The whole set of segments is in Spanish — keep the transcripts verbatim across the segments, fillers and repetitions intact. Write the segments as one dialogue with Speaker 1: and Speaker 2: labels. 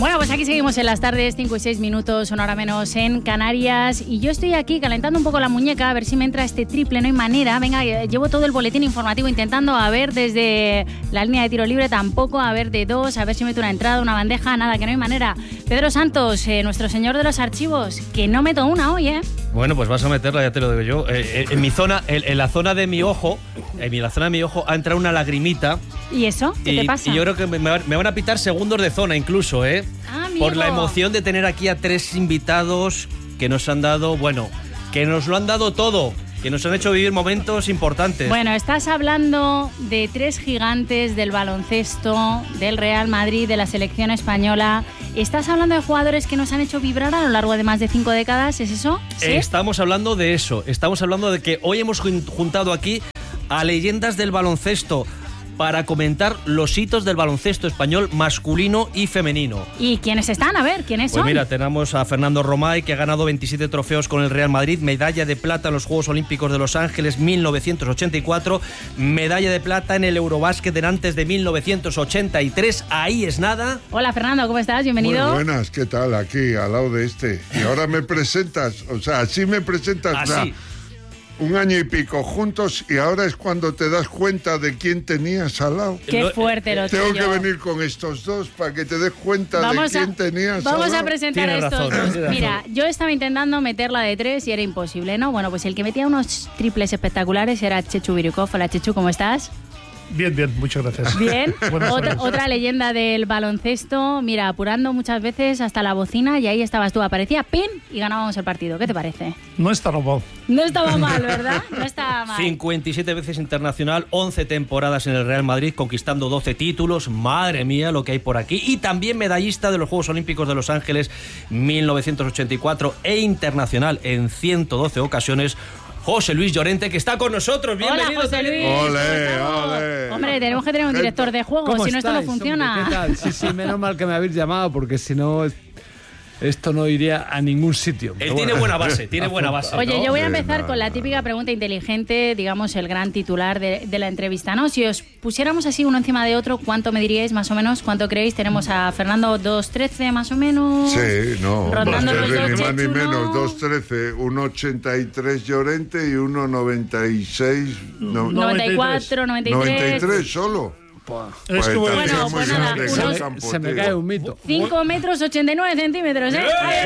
Speaker 1: Bueno, pues aquí seguimos en las tardes, cinco y seis minutos, una hora menos en Canarias. Y yo estoy aquí calentando un poco la muñeca, a ver si me entra este triple, no hay manera. Venga, llevo todo el boletín informativo intentando, a ver desde la línea de tiro libre tampoco, a ver de dos, a ver si meto una entrada, una bandeja, nada, que no hay manera. Pedro Santos, eh, nuestro señor de los archivos, que no meto una hoy, ¿eh?
Speaker 2: Bueno, pues vas a meterla, ya te lo digo yo. Eh, eh, en mi zona, en, en la zona de mi ojo, en la zona de mi ojo ha entrado una lagrimita.
Speaker 1: ¿Y eso? ¿Qué
Speaker 2: y,
Speaker 1: te pasa?
Speaker 2: Y yo creo que me, me van a pitar segundos de zona incluso, ¿eh?
Speaker 1: Ah, amigo.
Speaker 2: Por la emoción de tener aquí a tres invitados que nos han dado, bueno, que nos lo han dado todo, que nos han hecho vivir momentos importantes.
Speaker 1: Bueno, estás hablando de tres gigantes del baloncesto, del Real Madrid, de la selección española. Estás hablando de jugadores que nos han hecho vibrar a lo largo de más de cinco décadas, ¿es eso? ¿Sí?
Speaker 2: Estamos hablando de eso, estamos hablando de que hoy hemos juntado aquí a leyendas del baloncesto para comentar los hitos del baloncesto español masculino y femenino.
Speaker 1: ¿Y quiénes están? A ver, ¿quiénes
Speaker 2: pues
Speaker 1: son?
Speaker 2: Pues mira, tenemos a Fernando Romay, que ha ganado veintisiete trofeos con el Real Madrid, medalla de plata en los Juegos Olímpicos de Los Ángeles mil novecientos ochenta y cuatro, medalla de plata en el Eurobásquet en antes de mil novecientos ochenta y tres, ahí es nada.
Speaker 1: Hola Fernando, ¿cómo estás? Bienvenido.
Speaker 3: Muy buenas, ¿qué tal? Aquí, al lado de este. Y ahora me presentas, o sea, así me presentas.
Speaker 2: Así.
Speaker 3: O sea, un año y pico juntos y ahora es cuando te das cuenta de quién tenías al lado.
Speaker 1: Qué fuerte lo
Speaker 3: Tengo
Speaker 1: tuyo.
Speaker 3: que venir con estos dos para que te des cuenta
Speaker 1: vamos
Speaker 3: de quién
Speaker 1: a,
Speaker 3: tenías
Speaker 1: Vamos
Speaker 3: al lado.
Speaker 1: a presentar
Speaker 2: Tienes
Speaker 1: a estos
Speaker 2: razón,
Speaker 1: dos. Mira, yo estaba intentando meterla de tres y era imposible, ¿no? Bueno, pues el que metía unos triples espectaculares era Chechu Birukov. Hola Chechu, ¿cómo estás?
Speaker 4: Bien, bien, muchas gracias.
Speaker 1: Bien.
Speaker 4: Buenas
Speaker 1: Otra,
Speaker 4: tardes.
Speaker 1: otra leyenda del baloncesto, mira, apurando muchas veces hasta la bocina y ahí estabas tú, aparecía pin y ganábamos el partido. ¿Qué te parece?
Speaker 4: No está robado.
Speaker 1: No estaba mal, ¿verdad? No estaba mal.
Speaker 2: cincuenta y siete veces internacional, once temporadas en el Real Madrid, conquistando doce títulos. Madre mía, lo que hay por aquí. Y también medallista de los Juegos Olímpicos de Los Ángeles mil novecientos ochenta y cuatro e internacional en ciento doce ocasiones. José Luis Llorente, que está con nosotros. Bienvenido.
Speaker 1: Hola, José Luis.
Speaker 3: Ole, ole.
Speaker 1: Hombre, tenemos que tener un director de juego, si no esto no
Speaker 5: estáis,
Speaker 1: funciona.
Speaker 5: hombre? ¿Qué tal? Sí, sí, menos mal que me habéis llamado, porque si no, esto no iría a ningún sitio.
Speaker 2: Él
Speaker 5: Pero
Speaker 2: tiene
Speaker 5: bueno.
Speaker 2: buena base, tiene buena base.
Speaker 1: Oye,
Speaker 2: ¿no?
Speaker 1: yo voy a
Speaker 3: Sí,
Speaker 1: empezar
Speaker 3: no,
Speaker 1: con la
Speaker 3: no.
Speaker 1: típica pregunta inteligente, digamos, el gran titular de, de la entrevista, ¿no? Si os pusiéramos así uno encima de otro, ¿cuánto me diríais más o menos? ¿Cuánto creéis? Tenemos a Fernando dos trece más o menos.
Speaker 3: Sí, no,
Speaker 1: Rondando
Speaker 3: dos
Speaker 1: los
Speaker 3: trece,
Speaker 1: dos,
Speaker 3: ni más ni
Speaker 1: Chechu, ¿no?
Speaker 3: menos, dos trece, uno ochenta y tres Llorente y uno noventa y seis, no,
Speaker 1: noventa y cuatro, noventa y tres.
Speaker 3: noventa y tres solo.
Speaker 4: Es que
Speaker 3: Pues
Speaker 4: bueno,
Speaker 3: entonces
Speaker 1: pues
Speaker 3: muy
Speaker 1: nada,
Speaker 3: grande,
Speaker 1: unos-
Speaker 3: gran
Speaker 5: Se
Speaker 3: campo,
Speaker 5: me, se me
Speaker 3: tío.
Speaker 5: cae un mito.
Speaker 1: cinco metros ochenta y nueve centímetros, ¿eh? ¡Ahí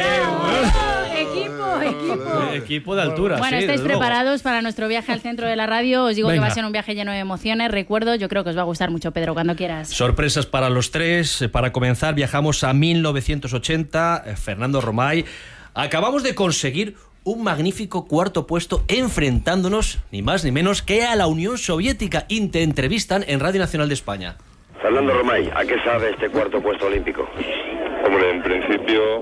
Speaker 1: va! Equipo, equipo.
Speaker 2: Equipo de altura.
Speaker 1: Bueno,
Speaker 2: sí,
Speaker 1: estáis
Speaker 2: desde luego.
Speaker 1: preparados para nuestro viaje al centro de la radio. Os digo que
Speaker 5: Venga.
Speaker 1: va a ser un viaje lleno de emociones, recuerdos. Yo creo que os va a gustar mucho, Pedro, cuando quieras.
Speaker 2: Sorpresas para los tres. Eh, Para comenzar, viajamos a mil novecientos ochenta. Eh, Fernando Romay. Acabamos de conseguir un magnífico cuarto puesto enfrentándonos, ni más ni menos, que a la Unión Soviética. Y te entrevistan en Radio Nacional de España.
Speaker 6: Fernando Romay, ¿a qué sabe este cuarto puesto olímpico?
Speaker 7: Hombre, en principio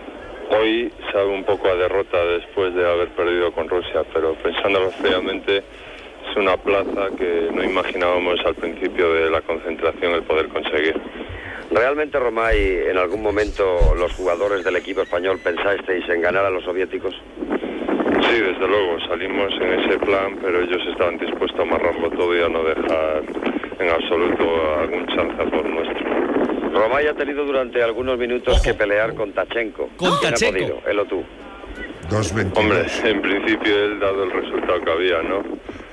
Speaker 7: hoy sabe un poco a derrota después de haber perdido con Rusia, pero pensándolo fríamente es una plaza que no imaginábamos al principio de la concentración el poder conseguir.
Speaker 6: ¿Realmente, Romay, en algún momento los jugadores del equipo español pensasteis en ganar a los soviéticos?
Speaker 7: Sí, desde luego, salimos en ese plan, pero ellos estaban dispuestos a amarrarlo todo y a no dejar en absoluto algún chance a por nuestro.
Speaker 6: Romay ha tenido durante algunos minutos
Speaker 2: Ojo.
Speaker 6: que pelear con Tachenko.
Speaker 2: Con
Speaker 6: ¿Quién ha
Speaker 2: Tachenko.
Speaker 6: podido? Él o tú.
Speaker 3: dos veintidós.
Speaker 7: Hombre, en principio él dado el resultado que había, ¿no?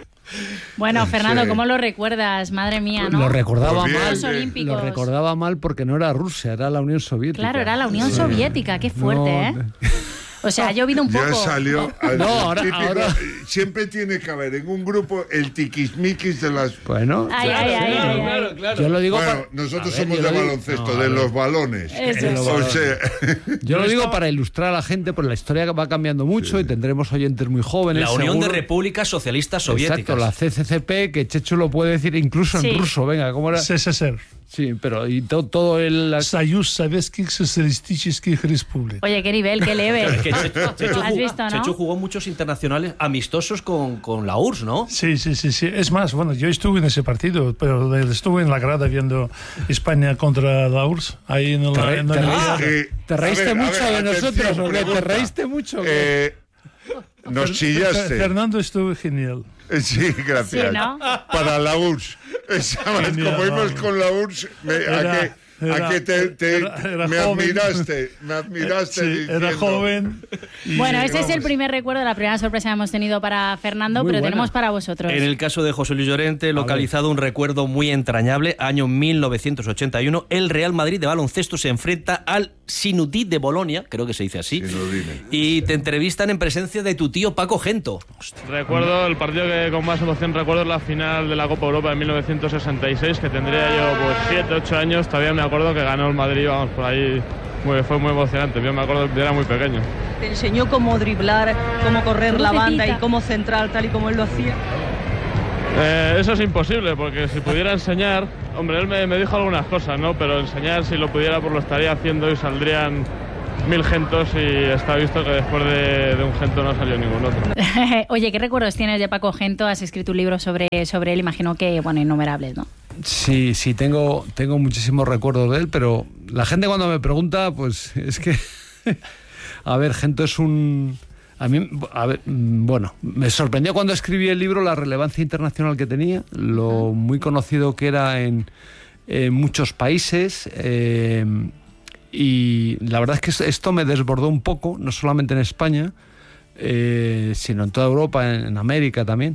Speaker 1: Bueno, Fernando,
Speaker 3: Sí.
Speaker 1: ¿cómo lo recuerdas? Madre mía, ¿no?
Speaker 5: Lo recordaba
Speaker 3: Pues bien,
Speaker 5: mal.
Speaker 1: Los Olímpicos.
Speaker 5: Lo recordaba mal porque no era Rusia, era la Unión Soviética.
Speaker 1: Claro, era la Unión Soviética. Qué fuerte, ¿eh?
Speaker 5: No,
Speaker 1: O sea, ha llovido un poco.
Speaker 3: Ya salió. al-
Speaker 5: No, ahora-
Speaker 3: típico-
Speaker 5: ahora-
Speaker 3: Siempre tiene que haber en un grupo el tiquismiquis de las.
Speaker 5: Bueno,
Speaker 1: Ay, ay, ay, ay, ay.
Speaker 5: yo lo digo
Speaker 3: Bueno,
Speaker 5: para,
Speaker 3: nosotros
Speaker 5: A ver,
Speaker 3: somos
Speaker 5: yo
Speaker 3: de
Speaker 5: lo digo-
Speaker 3: baloncesto,
Speaker 5: No, a
Speaker 3: de
Speaker 5: ver.
Speaker 3: los balones.
Speaker 1: Eso es.
Speaker 3: O sea,
Speaker 5: yo lo digo para ilustrar a la gente, porque la historia va cambiando mucho y tendremos oyentes muy jóvenes.
Speaker 2: La Unión de
Speaker 5: seguro.
Speaker 2: Repúblicas Socialistas Soviéticas.
Speaker 5: Exacto, la C C C P, que Chechu lo puede decir incluso
Speaker 1: Sí.
Speaker 5: en ruso. Venga, ¿cómo era?
Speaker 4: S S S R.
Speaker 5: Sí, pero y to- todo el...
Speaker 4: Союз Советских Социалистических Республик.
Speaker 1: Oye, qué nivel, qué leve.
Speaker 2: Es que Chechu, Chechu
Speaker 1: ¿Has
Speaker 2: jugó-
Speaker 1: visto, no?
Speaker 2: Chechu jugó muchos internacionales amistosos con, con la U R S S, ¿no?
Speaker 4: Sí, sí, sí, sí. Es más, bueno, yo estuve en ese partido, pero estuve en la grada viendo España contra la U R S S. Ahí en
Speaker 5: Te
Speaker 4: la,
Speaker 5: re-
Speaker 4: en la
Speaker 5: te re-
Speaker 4: Navidad.
Speaker 3: eh,
Speaker 5: ¿Te
Speaker 3: a
Speaker 5: reíste
Speaker 3: ver, a
Speaker 5: mucho
Speaker 3: ver,
Speaker 5: de
Speaker 3: atención,
Speaker 5: nosotros, ¿o qué? ¿Te
Speaker 3: pregunta.
Speaker 5: reíste mucho? o qué?
Speaker 3: Eh, nos chillaste.
Speaker 4: Fernando estuvo genial.
Speaker 3: Eh, Sí, gracias.
Speaker 1: Sí, ¿no?
Speaker 3: Para la U R S S. ¿Sabes?
Speaker 4: Genial,
Speaker 3: Como íbamos
Speaker 4: vamos.
Speaker 3: con la U R S S, me- ¿a
Speaker 4: Era-
Speaker 3: qué?
Speaker 4: Era,
Speaker 3: a que te, te-
Speaker 4: era- era
Speaker 3: me
Speaker 4: joven.
Speaker 3: admiraste, me admiraste
Speaker 4: Sí,
Speaker 3: diciendo...
Speaker 4: era joven. y-
Speaker 1: Bueno, ese es el
Speaker 3: vamos.
Speaker 1: primer recuerdo, la primera sorpresa que hemos tenido para Fernando,
Speaker 5: Muy
Speaker 1: pero
Speaker 5: buena.
Speaker 1: tenemos para vosotros.
Speaker 2: En el caso de José Luis Llorente, localizado un recuerdo muy entrañable, año mil novecientos ochenta y uno, el Real Madrid de baloncesto se enfrenta al Sinudí de Bolonia, creo que se dice así,
Speaker 3: Sinudine.
Speaker 2: y te entrevistan en presencia de tu tío Paco Gento.
Speaker 8: Recuerdo el partido que con más emoción recuerdo es la final de la Copa Europa de mil novecientos sesenta y seis, que tendría yo pues siete, ocho años, todavía me acuerdo que ganó el Madrid, vamos, por ahí muy- fue muy emocionante, yo me acuerdo que era muy pequeño.
Speaker 9: Te enseñó cómo driblar, cómo correr la banda y
Speaker 1: Lucecita.
Speaker 9: cómo centrar tal y como él lo hacía.
Speaker 8: Eh, eso es imposible, porque si pudiera enseñar, hombre, él me, me dijo algunas cosas, ¿no? Pero enseñar, si lo pudiera, pues lo estaría haciendo y saldrían mil gentos y está visto que después de, de un gento no salió ningún otro.
Speaker 1: Oye, ¿qué recuerdos tienes de Paco Gento? Has escrito un libro sobre, sobre él, imagino que, bueno, innumerables, ¿no?
Speaker 5: Sí, sí, tengo, tengo muchísimos recuerdos de él, pero la gente cuando me pregunta, pues es que... A ver, Gento es un... A mí, a ver, mm, bueno, me sorprendió cuando escribí el libro la relevancia internacional que tenía, lo muy conocido que era en, en muchos países, eh, y la verdad es que esto me desbordó un poco, no solamente en España, eh, sino en toda Europa, en, en América también.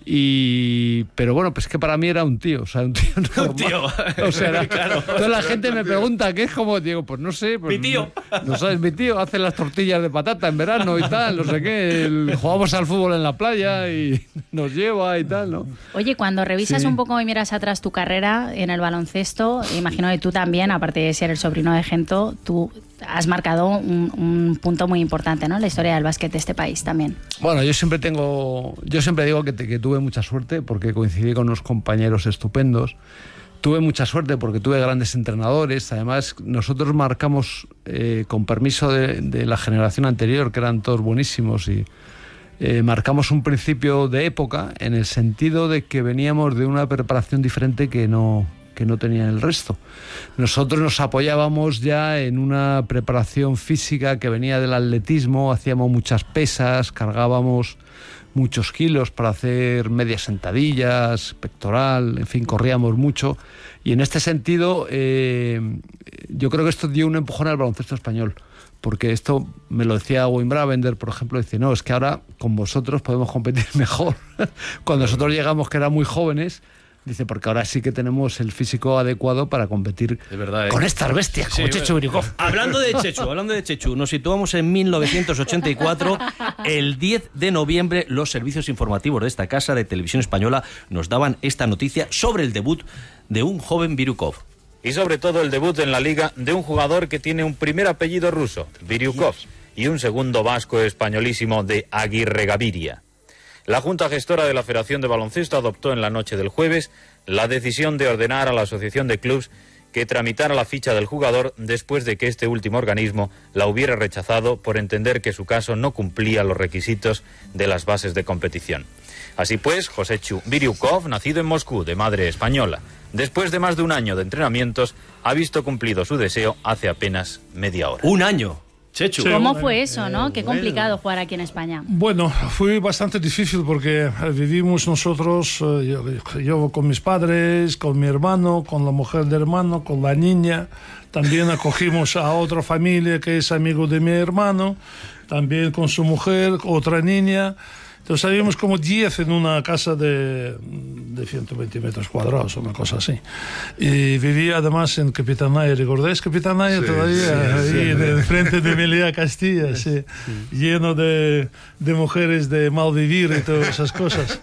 Speaker 5: Y pero bueno, pues que para mí era un tío, o sea, un tío normal.
Speaker 2: Un tío.
Speaker 5: O sea, era-
Speaker 2: Claro.
Speaker 5: toda la gente me pregunta qué es, como digo, pues no sé, pues,
Speaker 2: Mi tío.
Speaker 5: no, no sabes, mi tío hace las tortillas de patata en verano y tal, no sé qué, el- jugamos al fútbol en la playa y nos lleva y tal, ¿no?
Speaker 1: Oye, cuando revisas
Speaker 5: Sí.
Speaker 1: un poco y miras atrás tu carrera en el baloncesto, imagino que tú también, aparte de ser el sobrino de Gento, tú has marcado un, un punto muy importante, ¿no? En la historia del básquet de este país también.
Speaker 5: Bueno, yo siempre tengo, yo siempre digo que, te- que tuve mucha suerte porque coincidí con unos compañeros estupendos. Tuve mucha suerte porque tuve grandes entrenadores. Además, nosotros marcamos, eh, con permiso de, de la generación anterior, que eran todos buenísimos, y eh, marcamos un principio de época en el sentido de que veníamos de una preparación diferente que no, que no tenía el resto. Nosotros nos apoyábamos ya en una preparación física que venía del atletismo, hacíamos muchas pesas, cargábamos muchos kilos para hacer medias sentadillas, pectoral, en fin, corríamos mucho. Y en este sentido, eh, yo creo que esto dio un empujón al baloncesto español, porque esto me lo decía Wayne Bravender, por ejemplo, dice, no, es que ahora con vosotros podemos competir mejor. Cuando nosotros llegamos, que eran muy jóvenes, dice, porque ahora sí que tenemos el físico adecuado para competir
Speaker 2: Es verdad, ¿eh?
Speaker 5: con estas bestias, como
Speaker 2: Sí,
Speaker 5: Chechu Birukov.
Speaker 2: Hablando de Chechu, hablando de Chechu, nos situamos en mil novecientos ochenta y cuatro. El diez de noviembre, los servicios informativos de esta casa de televisión española nos daban esta noticia sobre el debut de un joven Birukov.
Speaker 10: Y sobre todo el debut en la liga de un jugador que tiene un primer apellido ruso, Biryukov, y un segundo vasco españolísimo de Aguirre Gaviria. La Junta Gestora de la Federación de Baloncesto adoptó en la noche del jueves la decisión de ordenar a la Asociación de Clubs que tramitara la ficha del jugador después de que este último organismo la hubiera rechazado por entender que su caso no cumplía los requisitos de las bases de competición. Así pues, Josechu Biryukov, nacido en Moscú de madre española, después de más de un año de entrenamientos, ha visto cumplido su deseo hace apenas media hora.
Speaker 2: Un año. Chechu.
Speaker 4: Sí.
Speaker 1: ¿Cómo
Speaker 4: bueno,
Speaker 1: fue eso, no? Qué complicado jugar aquí en España.
Speaker 4: Bueno, fue bastante difícil porque eh, vivimos nosotros, eh, yo, yo con mis padres, con mi hermano, con la mujer del hermano, con la niña. También acogimos a otra familia que es amigo de mi hermano, también con su mujer, otra niña. Entonces habíamos como diez en una casa de, de ciento veinte metros cuadrados, una cosa así. Y vivía además en Capitanaya, ¿recordáis Capitanaya
Speaker 3: Sí,
Speaker 4: todavía?
Speaker 3: sí, sí,
Speaker 4: ahí en
Speaker 3: sí.
Speaker 4: el frente de Meliá Castilla, sí. Lleno de, de mujeres de mal vivir y todas esas cosas.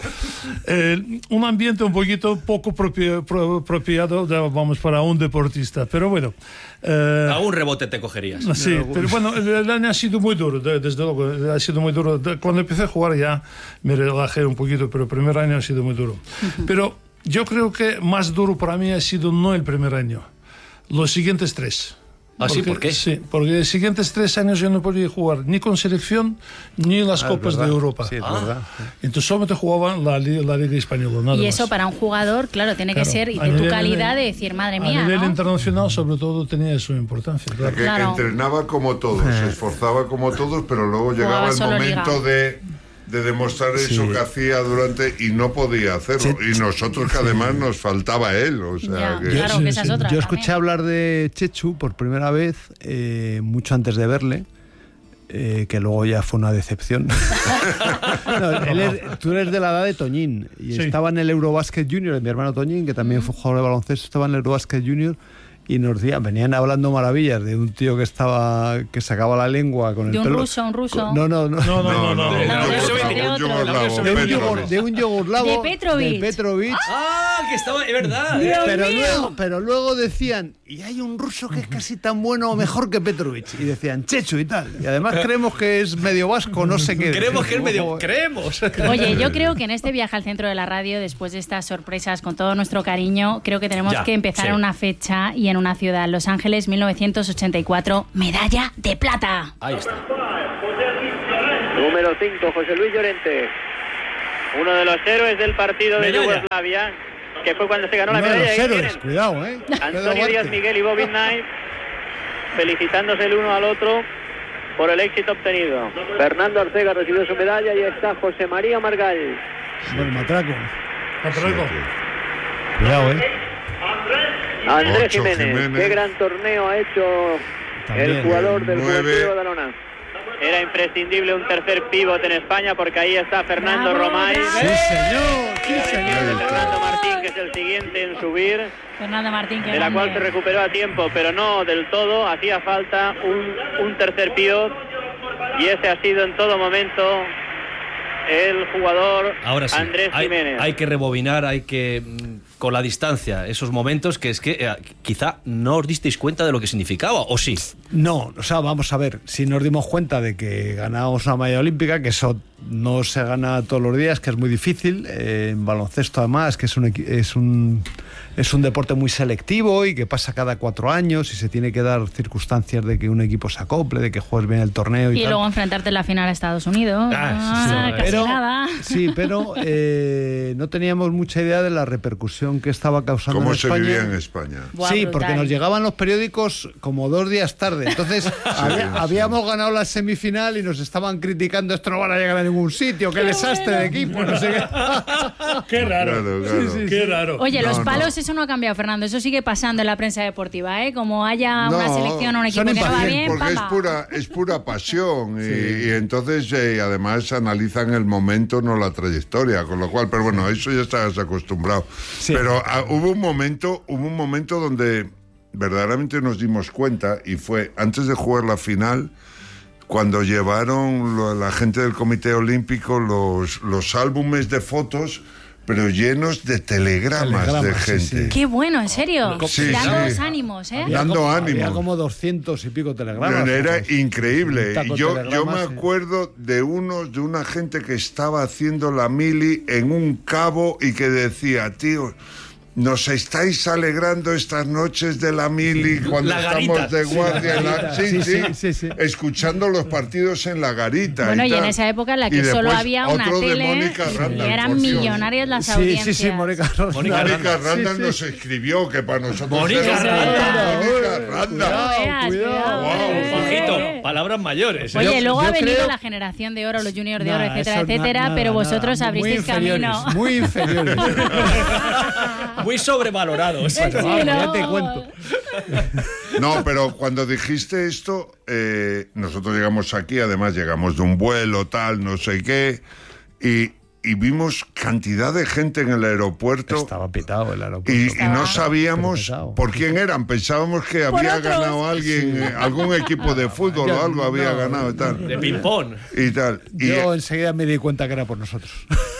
Speaker 4: Eh, un ambiente un poquito poco propio, pro, apropiado, de, vamos, para un deportista, pero bueno. Eh,
Speaker 2: A un rebote te cogerías.
Speaker 4: Sí, pero bueno, el, el año ha sido muy duro, de- desde luego, ha sido muy duro. De- Cuando empecé a jugar ya me relajé un poquito, pero el primer año ha sido muy duro. Pero yo creo que más duro para mí ha sido no el primer año, los siguientes tres.
Speaker 2: ¿Ah, sí?
Speaker 4: Porque-
Speaker 2: ¿Por qué?
Speaker 4: Sí, porque los siguientes tres años yo no podía jugar ni con selección ni las
Speaker 5: Ah, es
Speaker 4: Copas de
Speaker 5: verdad.
Speaker 4: Europa.
Speaker 5: Sí, es
Speaker 2: Ah.
Speaker 5: verdad.
Speaker 4: Entonces solamente jugaba la, li- la Liga Española, nada
Speaker 1: Y
Speaker 4: más.
Speaker 1: eso para un jugador, claro, tiene que
Speaker 4: Claro.
Speaker 1: ser y
Speaker 4: A
Speaker 1: de tu
Speaker 4: nivel-
Speaker 1: calidad de decir, madre
Speaker 4: A
Speaker 1: mía,
Speaker 4: nivel
Speaker 1: ¿no?
Speaker 4: internacional, sobre todo, tenía su importancia. Claro.
Speaker 3: Que
Speaker 1: Claro.
Speaker 3: entrenaba como todos, se esforzaba como todos, pero luego llegaba
Speaker 1: Jugaba
Speaker 3: el
Speaker 1: solo
Speaker 3: momento
Speaker 1: liga.
Speaker 3: de de demostrar eso
Speaker 5: Sí.
Speaker 3: que hacía durante y no podía hacerlo.
Speaker 5: Sí.
Speaker 3: Y nosotros que además nos faltaba él. O sea,
Speaker 1: Ya,
Speaker 3: que...
Speaker 1: claro, que esa es otra
Speaker 5: Yo
Speaker 1: también.
Speaker 5: escuché hablar de Chechu por primera vez eh, mucho antes de verle, eh, que luego ya fue una decepción. No, él es- tú eres de la edad de Toñín y
Speaker 4: Sí.
Speaker 5: estaba en el Eurobasket Junior, mi hermano Toñín, que también fue jugador de baloncesto, estaba en el Eurobasket Junior. Y nos decían, venían hablando maravillas de un tío que estaba que sacaba la lengua con el
Speaker 1: De un
Speaker 5: pelo.
Speaker 1: ruso, un ruso.
Speaker 5: con- no, no, no.
Speaker 4: No, no, no, no.
Speaker 3: de-
Speaker 1: No,
Speaker 3: de-
Speaker 1: de otro,
Speaker 3: de-
Speaker 1: de
Speaker 3: un
Speaker 1: otro.
Speaker 3: yugoslavo,
Speaker 5: De un,
Speaker 3: Petrovic.
Speaker 5: yogur- de un yoguslavo.
Speaker 1: De Petrovic.
Speaker 5: de Petrovic.
Speaker 2: Ah, que estaba, es verdad.
Speaker 1: Dios
Speaker 5: Pero
Speaker 1: mío.
Speaker 5: luego, pero luego decían, y hay un ruso que es casi tan bueno o mejor que Petrovic. Y decían, Chechu y tal. Y además creemos que es medio vasco, no sé qué.
Speaker 2: Creemos que es medio...
Speaker 5: Ojo,
Speaker 2: Creemos.
Speaker 1: Oye, yo creo que en este viaje al centro de la radio, después de estas sorpresas, con todo nuestro cariño, creo que tenemos
Speaker 2: Ya,
Speaker 1: que empezar
Speaker 2: sí.
Speaker 1: en una fecha y en una ciudad. Los Ángeles, mil novecientos ochenta y cuatro, medalla de plata.
Speaker 2: Ahí está.
Speaker 11: Número cinco, José Luis Llorente. Uno de los héroes del partido de
Speaker 2: Medalla.
Speaker 11: Yugoslavia, que fue cuando se ganó la
Speaker 5: Uno de
Speaker 11: medalla.
Speaker 5: los
Speaker 11: Ahí
Speaker 5: héroes,
Speaker 11: tienen.
Speaker 5: cuidado, ¿eh?
Speaker 11: Antonio
Speaker 5: Pedro
Speaker 11: Díaz
Speaker 5: Duarte.
Speaker 11: Miguel y Bobby Knight felicitándose el uno al otro por el éxito obtenido. Fernando Arcega recibió su medalla y está José María Margall.
Speaker 5: Bueno, matraco.
Speaker 4: Atraco.
Speaker 5: Cuidado, ¿eh?
Speaker 11: Andrés
Speaker 3: Ocho,
Speaker 11: Jiménez.
Speaker 3: Jiménez.
Speaker 11: Qué gran torneo ha hecho
Speaker 5: También,
Speaker 11: el jugador del
Speaker 3: nueve.
Speaker 11: Juventud de Badalona. Era imprescindible un tercer pívot en España porque ahí está Fernando
Speaker 1: Bravo,
Speaker 11: Romay.
Speaker 1: bravo.
Speaker 5: Sí, señor. Sí,
Speaker 11: Y
Speaker 5: señor.
Speaker 11: Fernando Martín, que es el siguiente en subir,
Speaker 1: Fernando Martín, que
Speaker 11: de la cual se recuperó a tiempo, pero no del todo. Hacía falta un, un tercer pívot y ese ha sido en todo momento el jugador
Speaker 2: Ahora sí,
Speaker 11: Andrés
Speaker 2: hay,
Speaker 11: Jiménez.
Speaker 2: hay que rebobinar, hay que, mm, con la distancia, esos momentos que es que eh, quizá no os disteis cuenta de lo que significaba, ¿o sí?
Speaker 5: No, o sea, vamos a ver, si nos dimos cuenta de que ganábamos una medalla olímpica, que eso no se gana todos los días, que es muy difícil, eh, en baloncesto además, que es un, equi- es un es un deporte muy selectivo y que pasa cada cuatro años y se tiene que dar circunstancias de que un equipo se acople, de que juegues bien el torneo y,
Speaker 1: Y
Speaker 5: tal.
Speaker 1: luego enfrentarte en la final a Estados Unidos.
Speaker 2: Ah, sí, sí,
Speaker 1: Ah,
Speaker 2: sí.
Speaker 1: casi
Speaker 5: pero,
Speaker 1: nada.
Speaker 5: sí, pero eh, no teníamos mucha idea de la repercusión que estaba causando
Speaker 3: ¿Cómo
Speaker 5: en
Speaker 3: se
Speaker 5: España.
Speaker 3: vivía en España?
Speaker 1: Buah,
Speaker 5: Sí,
Speaker 1: brutal.
Speaker 5: porque nos llegaban los periódicos como dos días tarde. Entonces, había-
Speaker 3: sí.
Speaker 5: habíamos ganado la semifinal y nos estaban criticando, esto no van a llegar a ningún sitio, qué desastre de equipo, no sé qué.
Speaker 4: Qué raro.
Speaker 3: Claro, claro.
Speaker 4: Qué raro.
Speaker 1: Oye,
Speaker 3: No,
Speaker 1: los
Speaker 3: no.
Speaker 1: palos, eso no ha cambiado, Fernando. Eso sigue pasando en la prensa deportiva, ¿eh? Como haya una
Speaker 3: No,
Speaker 1: selección o un equipo
Speaker 5: son
Speaker 1: que no va
Speaker 5: impacientes,
Speaker 1: bien,
Speaker 3: Porque es
Speaker 1: pamba.
Speaker 3: pura, es pura pasión y, y entonces eh, además analizan el momento, no la trayectoria, con lo cual, pero bueno, eso ya estás acostumbrado.
Speaker 5: Sí.
Speaker 3: Pero ah, hubo un momento, hubo un momento donde verdaderamente nos dimos cuenta y fue antes de jugar la final, cuando llevaron lo- la gente del Comité Olímpico los, los álbumes de fotos, pero llenos de telegramas, de
Speaker 5: Telegramas, sí,
Speaker 3: gente.
Speaker 5: sí.
Speaker 1: Qué bueno, en serio.
Speaker 3: Sí,
Speaker 1: Dándoos
Speaker 3: sí.
Speaker 1: ánimos, ¿eh?
Speaker 3: Dando
Speaker 5: como,
Speaker 3: ánimos.
Speaker 5: Había como doscientos y pico telegramas.
Speaker 3: Era
Speaker 5: Pues,
Speaker 3: increíble.
Speaker 5: un taco de
Speaker 3: Yo, yo
Speaker 5: telegramas,
Speaker 3: me
Speaker 5: sí.
Speaker 3: acuerdo de unos, de una gente que estaba haciendo la mili en un cabo y que decía, tío, nos estáis alegrando estas noches de la mili cuando
Speaker 2: La
Speaker 3: estamos
Speaker 2: garita.
Speaker 3: de guardia.
Speaker 5: Sí,
Speaker 3: en
Speaker 5: la
Speaker 3: la-
Speaker 5: garita.
Speaker 3: sí,
Speaker 5: Sí,
Speaker 3: sí,
Speaker 5: sí, sí, sí.
Speaker 3: escuchando los partidos en la garita.
Speaker 1: Bueno, y en
Speaker 3: tal.
Speaker 1: esa época en la que
Speaker 3: Y
Speaker 1: solo
Speaker 3: después
Speaker 1: había una
Speaker 3: otro de
Speaker 1: tele
Speaker 3: Mónica
Speaker 1: y
Speaker 3: Randall,
Speaker 1: eran
Speaker 3: por Dios.
Speaker 1: millonarias las
Speaker 5: Sí,
Speaker 1: audiencias.
Speaker 5: sí, sí, Mónica Randall.
Speaker 2: Mónica
Speaker 3: Mónica
Speaker 5: Sí,
Speaker 3: Randall
Speaker 5: sí.
Speaker 3: nos escribió que para nosotros
Speaker 2: Mónica
Speaker 3: era
Speaker 2: Randall.
Speaker 3: Mónica
Speaker 5: Uy,
Speaker 3: Randall.
Speaker 5: cuidado,
Speaker 1: Veas,
Speaker 5: cuidado.
Speaker 1: cuidado,
Speaker 3: Wow,
Speaker 2: Ojito, palabras mayores. ¿eh?
Speaker 1: Oye,
Speaker 5: Yo-
Speaker 1: luego
Speaker 5: yo
Speaker 1: ha venido
Speaker 5: creo-
Speaker 1: la generación de oro, los juniors de
Speaker 5: Nada,
Speaker 1: oro, etcétera,
Speaker 5: eso na-
Speaker 1: etcétera,
Speaker 5: nada,
Speaker 1: pero vosotros
Speaker 5: nada,
Speaker 1: abristeis
Speaker 5: muy inferiores,
Speaker 1: camino.
Speaker 5: Muy inferiores.
Speaker 2: Muy sobrevalorados.
Speaker 1: Sí,
Speaker 5: Vamos, ya
Speaker 1: ¿no?
Speaker 5: te cuento.
Speaker 3: No, pero cuando dijiste esto, eh, nosotros llegamos aquí, además llegamos de un vuelo, tal, no sé qué, y, y vimos cantidad de gente en el aeropuerto.
Speaker 5: Estaba pitado el aeropuerto.
Speaker 3: Y, y
Speaker 1: Estaba-
Speaker 3: no sabíamos
Speaker 5: Pero pesado.
Speaker 3: por quién eran. Pensábamos que había
Speaker 1: otros.
Speaker 3: ganado alguien, eh, algún equipo de fútbol o algo había
Speaker 5: No,
Speaker 3: ganado y tal.
Speaker 2: De ping-pong.
Speaker 3: Y tal. Y,
Speaker 5: Yo
Speaker 3: eh,
Speaker 5: enseguida me di cuenta que era por nosotros.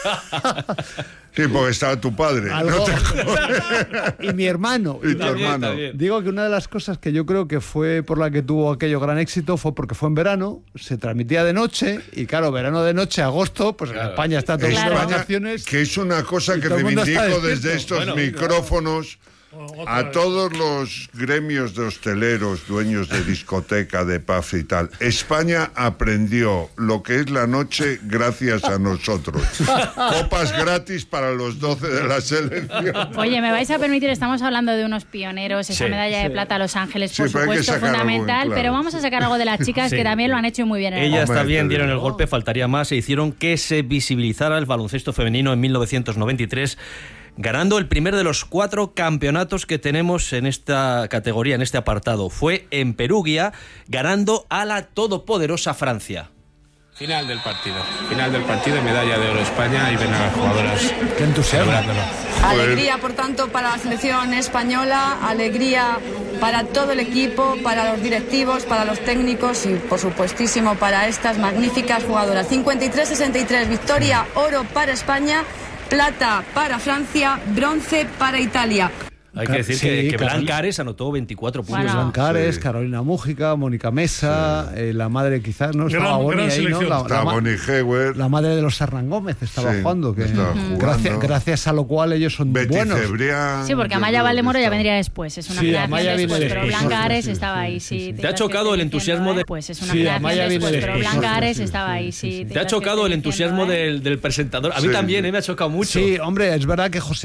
Speaker 3: sí, porque estaba tu padre.
Speaker 5: Algo-
Speaker 3: ¿no te-
Speaker 5: y mi hermano.
Speaker 3: y tu
Speaker 2: También,
Speaker 3: hermano.
Speaker 2: también.
Speaker 5: Digo que una de las cosas que yo creo que fue por la que tuvo aquello gran éxito fue porque fue en verano, se transmitía de noche y claro, verano de noche, agosto, pues en España está todo el mundo de
Speaker 3: España,
Speaker 5: vacaciones.
Speaker 3: que es una cosa
Speaker 5: Y
Speaker 3: que
Speaker 5: todo el mundo está
Speaker 3: reivindico
Speaker 5: despierto.
Speaker 3: desde estos
Speaker 2: Bueno,
Speaker 3: micrófonos, A todos los gremios de hosteleros, dueños de discoteca, de pub y tal, España aprendió lo que es la noche gracias a nosotros. Copas gratis para los doce de la selección.
Speaker 1: Oye, me vais a permitir, estamos hablando de unos pioneros, esa
Speaker 2: Sí,
Speaker 1: medalla de
Speaker 2: sí.
Speaker 1: plata a Los Ángeles,
Speaker 3: Sí,
Speaker 1: por
Speaker 3: pero hay que
Speaker 1: supuesto,
Speaker 3: sacar algo en
Speaker 1: fundamental,
Speaker 3: claro.
Speaker 1: pero vamos a sacar algo de las chicas
Speaker 2: Sí.
Speaker 1: que también lo han hecho muy bien. En el
Speaker 2: Ellas
Speaker 3: Hombre,
Speaker 2: también
Speaker 3: te
Speaker 2: dieron el
Speaker 3: digo.
Speaker 2: golpe, faltaría más, e hicieron que se visibilizara el baloncesto femenino en mil novecientos noventa y tres, ganando el primer de los cuatro campeonatos que tenemos en esta categoría, en este apartado. Fue en Perugia, ganando a la todopoderosa Francia.
Speaker 12: Final del partido, final del partido, medalla de oro España y ven a las jugadoras.
Speaker 5: Qué entusiasmo.
Speaker 12: celebrándolo.
Speaker 13: Alegría, por tanto, para la selección española, alegría para todo el equipo, para los directivos, para los técnicos y, por supuestísimo, para estas magníficas jugadoras. cincuenta y tres sesenta y tres, victoria, oro para España, plata para Francia, bronce para Italia.
Speaker 2: Hay que decir
Speaker 5: Sí,
Speaker 2: que, que
Speaker 5: Carol-
Speaker 2: Blanca Ares anotó veinticuatro puntos.
Speaker 1: Bueno.
Speaker 5: Blancares,
Speaker 3: Sí.
Speaker 5: Carolina Mújica, Mónica Mesa, eh, la madre quizás, ¿no? Estaba
Speaker 4: Gran-
Speaker 5: Boni
Speaker 4: gran
Speaker 5: ahí, ¿no?
Speaker 4: selección.
Speaker 5: La, la
Speaker 3: Está
Speaker 5: ma-
Speaker 3: Bonnie Hewer,
Speaker 5: la madre de los Hernán Gómez estaba
Speaker 3: Sí,
Speaker 5: jugando, que
Speaker 3: estaba jugando.
Speaker 5: Gracias, gracias a lo cual ellos son
Speaker 3: Betty
Speaker 5: buenos.
Speaker 3: Cebrián.
Speaker 1: Sí, porque
Speaker 3: yo
Speaker 1: Amaya
Speaker 3: creo que
Speaker 1: Valdemoro ya
Speaker 3: está-
Speaker 1: vendría después, es una
Speaker 5: Sí,
Speaker 1: generación
Speaker 5: Amaya viene
Speaker 1: después, pero
Speaker 5: después.
Speaker 1: Blanca Ares
Speaker 5: Sí, sí,
Speaker 1: estaba ahí,
Speaker 5: sí,
Speaker 1: sí.
Speaker 5: sí.
Speaker 1: te
Speaker 2: ¿Te ha
Speaker 1: ibas
Speaker 2: chocado el
Speaker 1: diciendo,
Speaker 2: entusiasmo
Speaker 1: ¿eh?
Speaker 2: de-
Speaker 1: Pues es una
Speaker 5: Sí,
Speaker 1: generación
Speaker 5: Amaya viene
Speaker 1: después, pero
Speaker 5: después.
Speaker 1: Blanca
Speaker 5: Sí,
Speaker 1: Ares
Speaker 5: sí,
Speaker 1: estaba
Speaker 5: sí,
Speaker 1: ahí,
Speaker 5: sí,
Speaker 1: sí.
Speaker 5: sí.
Speaker 1: te
Speaker 2: ¿Te ha
Speaker 1: ibas
Speaker 2: chocado el
Speaker 1: diciendo,
Speaker 2: entusiasmo
Speaker 1: ¿eh?
Speaker 2: del, del presentador? A mí
Speaker 3: Sí.
Speaker 2: también, ¿eh? Me ha chocado mucho.
Speaker 5: Sí, hombre, es verdad que José